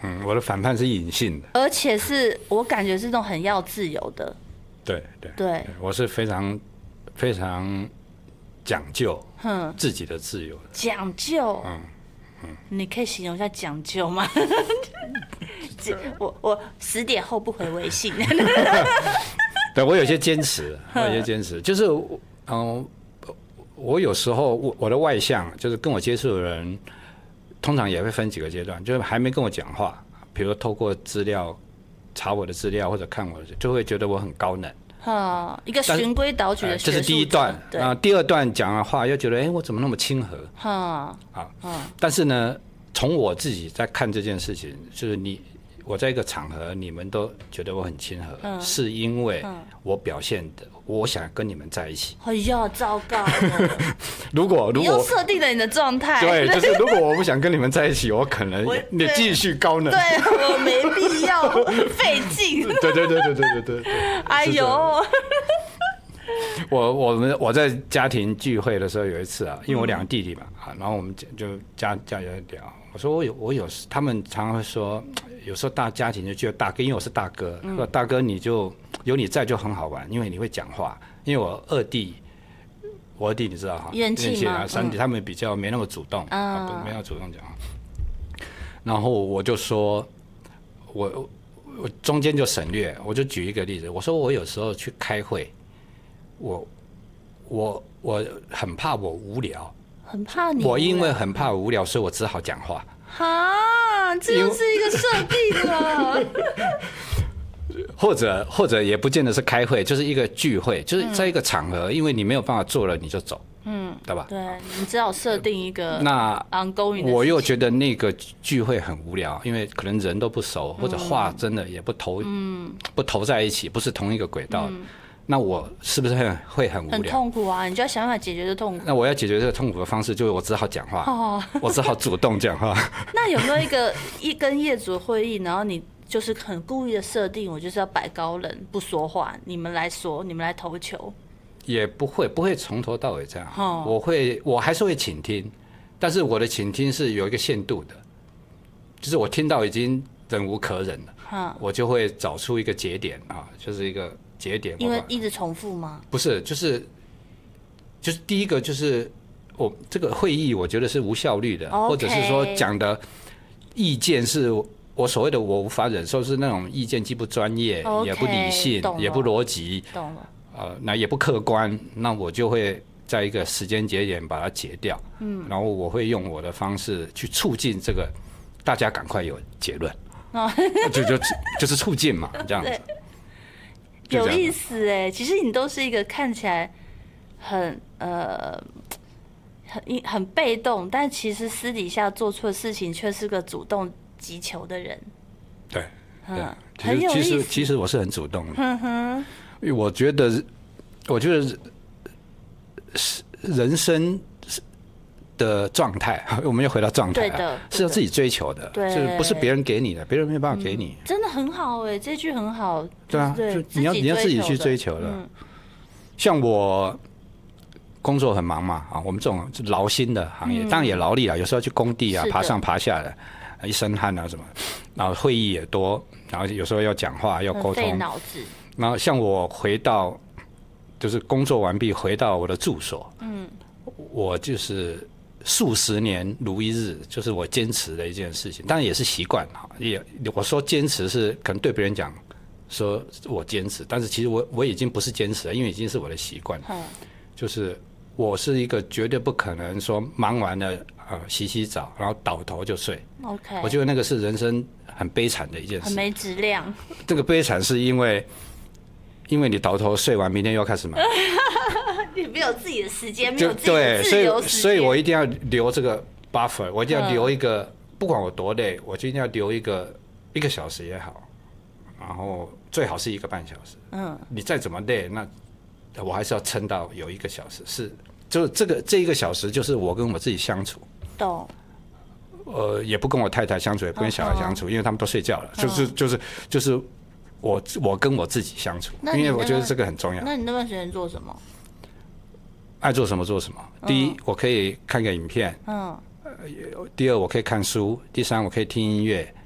我的反叛是隐性的， 而且是我感觉是那种很要自由的。 对，我是非常非常讲究自己的自由的。 讲究，你可以形容一下讲究吗？我10点后不回微信。 对，我有些坚持，就是我有时候我的外向，就是跟我接触的人，通常也会分几个阶段，就是还没跟我讲话，比如说透过资料查我的资料或者看我的，就会觉得我很高冷。 一个循规蹈矩的学术者， 这是第一段。第二段讲的话，又觉得我怎么那么亲和？但是呢，从我自己在看这件事情，就是我在一个场合，你们都觉得我很亲和，是因为我表现的，我想跟你们在一起。 哎呀，糟糕！ 如果你又设定了你的状态， 对，就是如果我不想跟你们在一起，我可能你继续高冷， 对我没必要费劲。 对。 哎呦！ 我在家庭聚会的时候有一次啊，因为我2个弟弟嘛，然后我们就家人聊，我说我有他们常常会说，有时候大家庭就觉得大哥，因为我是大哥，说大哥你就有你在就很好玩，因为你会讲话，因为我二弟你知道哈， 元气嘛 ，3弟他们比较没那么主动，没那么主动讲话，然后我就说我中间就省略，我就举一个例子，我说我有时候去开会。我很怕我无聊， 很怕你。 我因为很怕无聊，所以我只好讲话。 这又是一个设定了。 或者也不见得是开会，就是一个聚会，就是在一个场合，因为你没有办法做了，你就走，对吧？ 对，你只好设定一个那 ongoing 的。 我又觉得那个聚会很无聊，因为可能人都不熟，或者话真的也不投在一起，不是同一个轨道。那我是不是会很无聊？ 很痛苦啊！你就要想办法解决这痛苦。 那我要解决这个痛苦的方式，就是我只好讲话，我只好主动讲话。 那有没有跟业主会议，然后你就是很故意的设定，我就是要摆高冷，不说话，你们来说，你们来投球？ 也不会从头到尾这样。我还是会倾听，但是我的倾听是有一个限度的，就是我听到已经忍无可忍了，我就会找出一个节点就是一个。节点， 因为一直重复吗？ 不是，就是第一个就是这个会议，我觉得是无效率的，或者是说讲的意见是我所谓的我无法忍受，是那种意见既不专业，也不理性，也不逻辑， 懂了。 那也不客观，那我就会在一个时间节点把它解掉，然后我会用我的方式去促进这个大家赶快有结论，就是促进嘛，这样子。 有意思哎，其实你都是一个看起来很被动，但其实私底下做错事情却是个主动击球的人。 对， 很有意思。 其实我是很主动的，因为我觉得人生的状态，我们又回到状态，是要自己追求的，就是不是别人给你的，别人没有办法给你。 真的很好哎，这句很好。 对啊，你要自己去追求的。像我工作很忙嘛，我们这种劳心的行业，当然也劳力啊，有时候去工地啊，爬上爬下的，一身汗啊什么，然后会议也多，然后有时候要讲话要沟通， 费脑子。 然后像我回到就是工作完毕回到我的住所，我就是数十年如一日，就是我坚持的一件事情，当然也是习惯哈。我说坚持是可能对别人讲说我坚持，但是其实我已经不是坚持了，因为已经是我的习惯。就是我是一个绝对不可能说忙完了洗澡，然后倒头就睡。 OK， 我觉得那个是人生很悲惨的一件事， 很没质量。 这个悲惨是因为你倒头睡完，明天又要开始忙。 你没有自己的时间，没有自己的自由时间， 所以我一定要留这个 buffer， 我一定要留一个，不管我多累，我就一定要留一个小时也好，然后最好是1个半小时。你再怎么累，那我还是要撑到有1个小时，就是这1个小时就是我跟我自己相处。 懂。 也不跟我太太相处，也不跟小孩相处，因为他们都睡觉了。就是我跟我自己相处，因为我觉得这个很重要。 那你那段时间做什么？ 爱做什么做什么。第一，我可以看个影片。第二，我可以看书。第三，我可以听音乐。